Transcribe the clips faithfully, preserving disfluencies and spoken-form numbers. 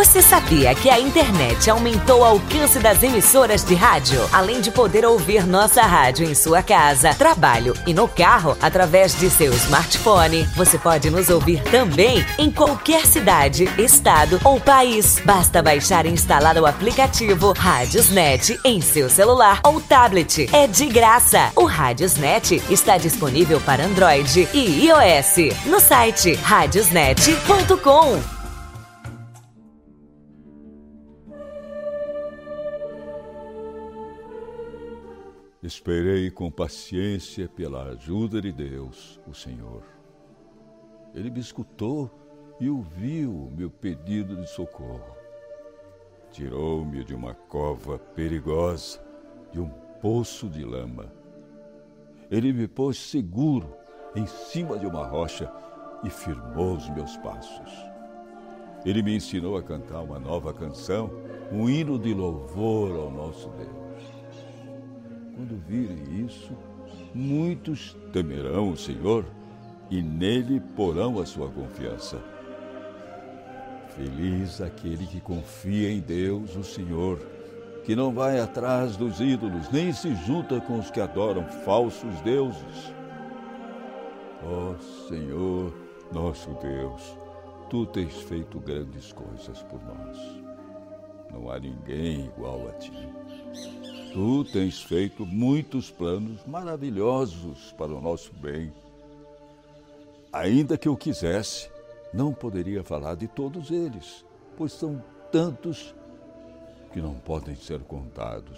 Você sabia que a internet aumentou o alcance das emissoras de rádio? Além de poder ouvir nossa rádio em sua casa, trabalho e no carro, através de seu smartphone, você pode nos ouvir também em qualquer cidade, estado ou país. Basta baixar e instalar o aplicativo Radiosnet em seu celular ou tablet. É de graça. O Radiosnet está disponível para Android e iOS no site radiosnet ponto com. Esperei com paciência pela ajuda de Deus, o Senhor. Ele me escutou e ouviu o meu pedido de socorro. Tirou-me de uma cova perigosa, de um poço de lama. Ele me pôs seguro em cima de uma rocha e firmou os meus passos. Ele me ensinou a cantar uma nova canção, um hino de louvor ao nosso Deus. Quando virem isso, muitos temerão o Senhor e nele porão a sua confiança. Feliz aquele que confia em Deus, o Senhor, que não vai atrás dos ídolos, nem se junta com os que adoram falsos deuses. Ó Senhor, nosso Deus, Tu tens feito grandes coisas por nós. Não há ninguém igual a Ti. Tu tens feito muitos planos maravilhosos para o nosso bem. Ainda que eu quisesse, não poderia falar de todos eles, pois são tantos que não podem ser contados.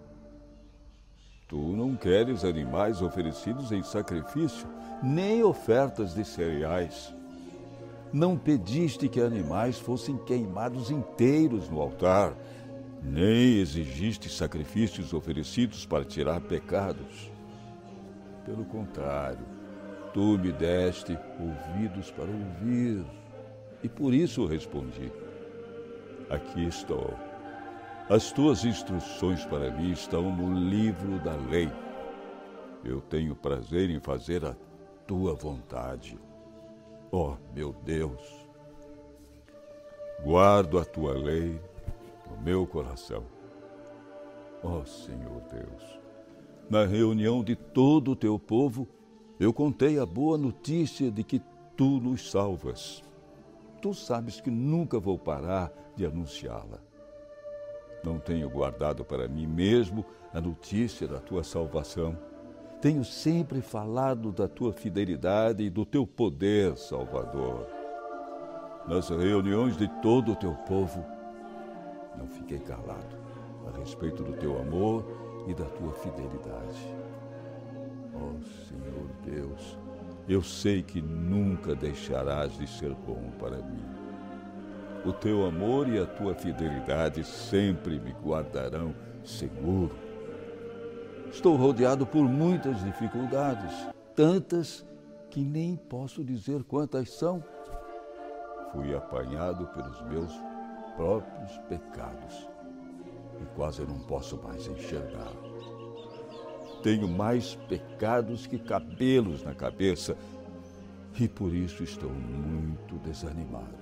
Tu não queres animais oferecidos em sacrifício, nem ofertas de cereais. Não pediste que animais fossem queimados inteiros no altar, nem exigiste sacrifícios oferecidos para tirar pecados. Pelo contrário, tu me deste ouvidos para ouvir, e por isso respondi. Aqui estou. As tuas instruções para mim estão no livro da lei. Eu tenho prazer em fazer a tua vontade. Ó, meu Deus, guardo a tua lei no meu coração. Ó Senhor Deus, na reunião de todo o teu povo, eu contei a boa notícia de que tu nos salvas. Tu sabes que nunca vou parar de anunciá-la. Não tenho guardado para mim mesmo a notícia da tua salvação. Tenho sempre falado da tua fidelidade e do teu poder, Salvador. Nas reuniões de todo o teu povo, não fiquei calado a respeito do teu amor e da tua fidelidade. Ó Senhor Deus, eu sei que nunca deixarás de ser bom para mim. O teu amor e a tua fidelidade sempre me guardarão seguro. Estou rodeado por muitas dificuldades, tantas que nem posso dizer quantas são. Fui apanhado pelos meus próprios pecados e quase não posso mais enxergar. Tenho mais pecados que cabelos na cabeça e por isso estou muito desanimado.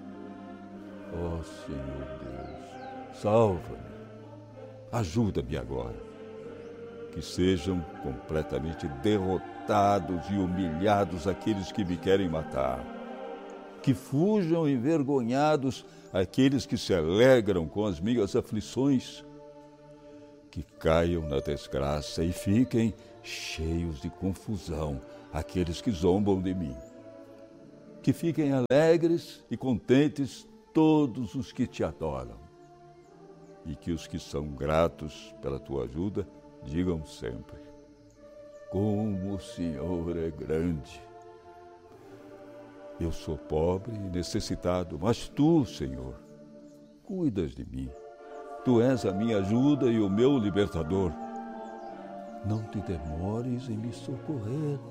Ó Senhor Deus, salva-me, ajuda-me agora. Que sejam completamente derrotados e humilhados aqueles que me querem matar. Que fujam envergonhados aqueles que se alegram com as minhas aflições. Que caiam na desgraça e fiquem cheios de confusão aqueles que zombam de mim. Que fiquem alegres e contentes todos os que te adoram. E que os que são gratos pela tua ajuda digam sempre: como o Senhor é grande. Eu sou pobre e necessitado, mas tu, Senhor, cuidas de mim. Tu és a minha ajuda e o meu libertador. Não te demores em me socorrer.